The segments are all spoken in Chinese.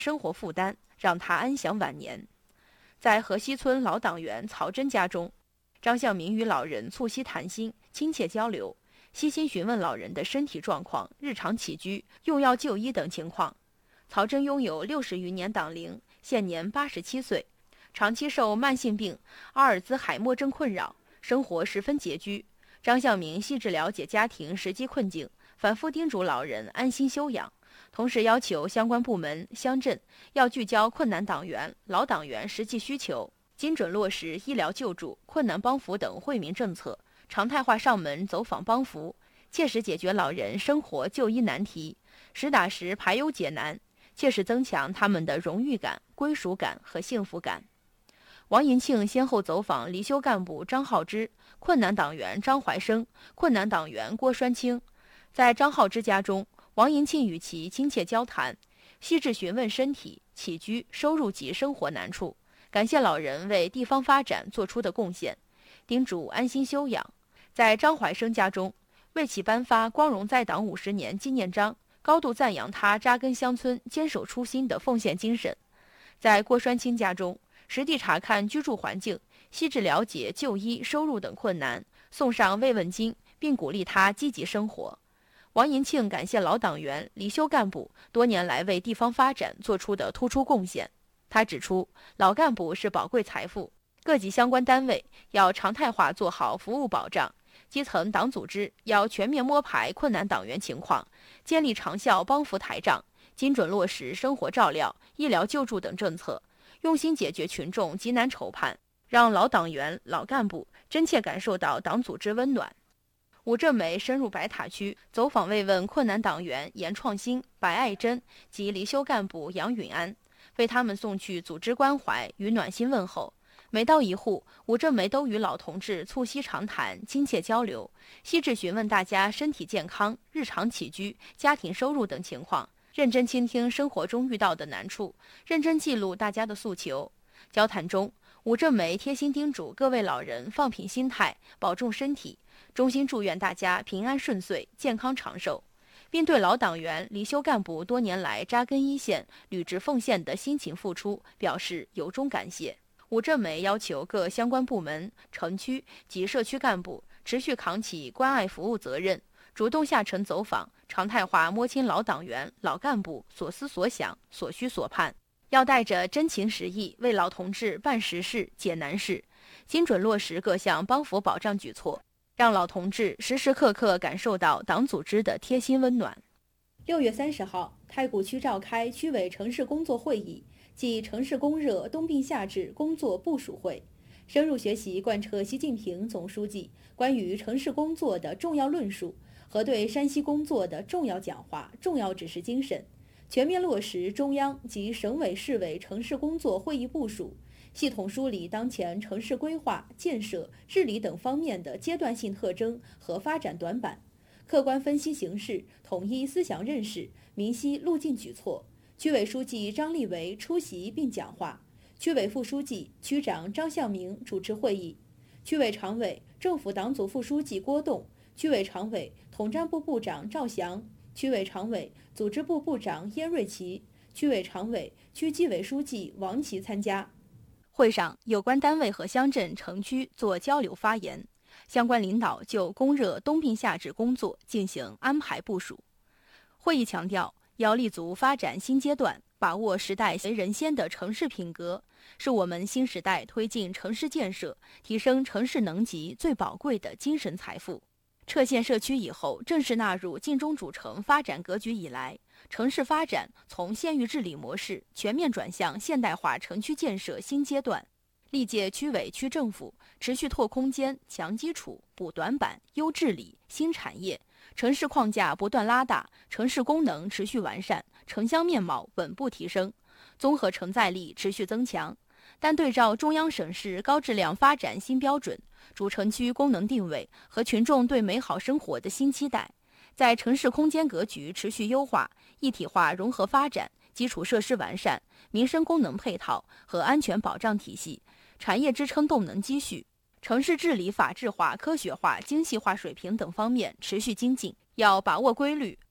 生活负担，让他安享晚年。在河西村老党员曹真家中，张向明与老人促膝谈心，亲切交流，悉心询问老人的身体状况、日常起居、用药就医等情况。曹真拥有60余年党龄，现年87岁，长期受慢性病阿尔兹海默症困扰，生活十分拮据。张向明细致了解家庭实际困境，反复叮嘱老人安心休养，同时要求相关部门、乡镇要聚焦困难党员、老党员实际需求，精准落实医疗救助、困难帮扶等惠民政策，常态化上门走访帮扶，切实解决老人生活就医难题，实打实排忧解难，切实增强他们的荣誉感、归属感和幸福感。王银庆先后走访离休干部张浩之、困难党员张怀生、困难党员郭栓清。在张浩之家中，王银庆与其亲切交谈，细致询问身体、起居、收入及生活难处，感谢老人为地方发展做出的贡献，叮嘱安心休养。在张怀生家中，为其颁发光荣在党50年纪念章，高度赞扬他扎根乡村、坚守初心的奉献精神。在郭栓清家中，实地查看居住环境，细致了解就医、收入等困难，送上慰问金，并鼓励他积极生活。王银庆感谢老党员、离休干部多年来为地方发展做出的突出贡献。他指出，老干部是宝贵财富，各级相关单位要常态化做好服务保障，基层党组织要全面摸排困难党员情况，建立长效帮扶台账，精准落实生活照料、医疗救助等政策，用心解决群众急难愁盼，让老党员、老干部真切感受到党组织温暖。伍正梅深入白塔区，走访慰问困难党员严创新、白爱珍及离休干部杨允安，为他们送去组织关怀与暖心问候。每到一户，伍正梅都与老同志促膝长谈，亲切交流，细致询问大家身体健康、日常起居、家庭收入等情况，认真倾听生活中遇到的难处，认真记录大家的诉求。交谈中，伍正梅贴心叮嘱各位老人放平心态，保重身体，衷心祝愿大家平安顺遂、健康长寿，并对老党员、离休干部多年来扎根一线、履职奉献的辛勤付出表示由衷感谢。伍正梅要求各相关部门、城区及社区干部持续扛起关爱服务责任，主动下沉走访，常态化摸清老党员、老干部所思所想、所需所盼，要带着真情实意为老同志办实事、解难事，精准落实各项帮扶保障举措，让老同志时时刻刻感受到党组织的贴心温暖。 6月30号，太谷区召开区委城市工作会议暨城市供热冬病夏治工作部署会，深入学习贯彻习近平总书记关于城市工作的重要论述和对山西工作的重要讲话、重要指示精神，全面落实中央及省委市委城市工作会议部署，系统梳理当前城市规划、建设、治理等方面的阶段性特征和发展短板，客观分析形势，统一思想认识，明晰路径举措。区委书记张立维出席并讲话，区委副书记、区长张向明主持会议，区委常委、政府党组副书记郭栋，区委常委、统战部部长赵翔，区委常委、组织部部长燕瑞琪，区委常委、区纪委书记王琦参加。 会上，有关单位和乡镇、城区做交流发言，相关领导就供热冬病夏治工作进行安排部署。会议强调，要立足发展新阶段，把握时代随人先的城市品格，是我们新时代推进城市建设、提升城市能级最宝贵的精神财富。撤县社区以后正式纳入晋中主城发展格局以来，城市发展从县域治理模式全面转向现代化城区建设新阶段。历届区委区政府持续拓空间、强基础、补短板、优治理、新产业，城市框架不断拉大，城市功能持续完善，城乡面貌稳步提升，综合承载力持续增强。但对照中央省市高质量发展新标准、主城区功能定位和群众对美好生活的新期待，在城市空间格局持续优化、一体化融合发展、基础设施完善、民生功能配套和安全保障体系、产业支撑动能积蓄、城市治理法治化、科学化、精细化水平等方面持续精进，要把握规律，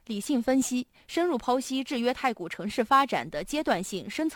理性分析，深入剖析制约太古城市发展的阶段性深层